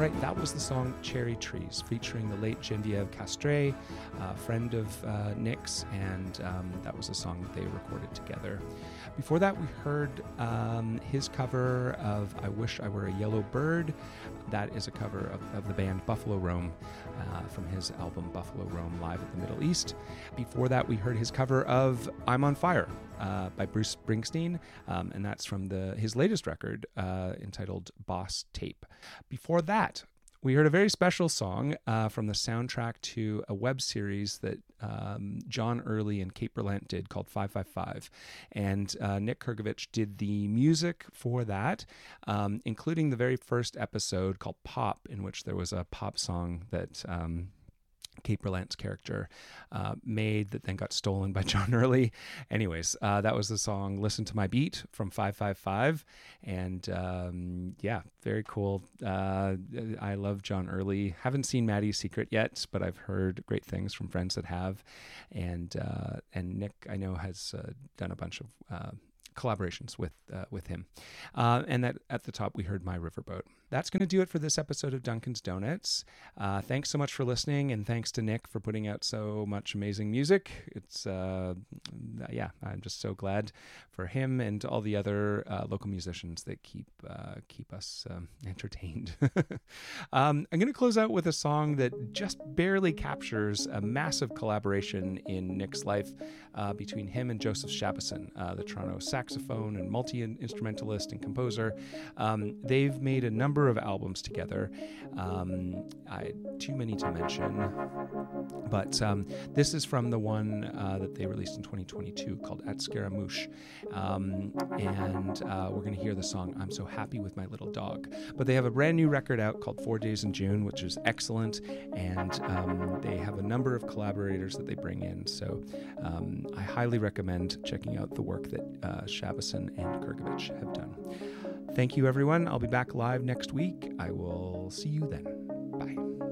right, that was the song Cherry Trees, featuring the late Genevieve Castré, a friend of Nick's, and that was a song that they recorded together. Before that, we heard his cover of I Wish I Were a Yellow Bird. That is a cover of the band Buffalo Rome from his album Buffalo Rome Live at the Middle East. Before that, we heard his cover of I'm on Fire by Bruce Springsteen, and that's from his latest record entitled Boss Tape. Before that, we heard a very special song from the soundtrack to a web series that John Early and Kate Berlant did called 555. And Nick Kurgovich did the music for that, including the very first episode called Pop, in which there was a pop song that Kate Berlant's character made that then got stolen by John Early. Anyways, that was the song Listen to My Beat from 555. And yeah, very cool. I love John Early. Haven't seen Maddie's Secret yet, but I've heard great things from friends that have. And Nick, I know, has done a bunch of collaborations with him. And that at the top, we heard My Riverboat. That's going to do it for this episode of Duncan's Donuts. Thanks so much for listening, and thanks to Nick for putting out so much amazing music. It's, yeah, I'm just so glad for him and all the other local musicians that keep us entertained. I'm going to close out with a song that just barely captures a massive collaboration in Nick's life between him and Joseph Shabason, the Toronto saxophone and multi-instrumentalist and composer. They've made a number of albums together, too many to mention, but this is from the one that they released in 2022 called At Scaramouche, and we're going to hear the song I'm So Happy With My Little Dog. But they have a brand new record out called 4 Days in June, which is excellent, and they have a number of collaborators that they bring in, so I highly recommend checking out the work that Shabason and Kurgovich have done. Thank you, everyone. I'll be back live next week. I will see you then.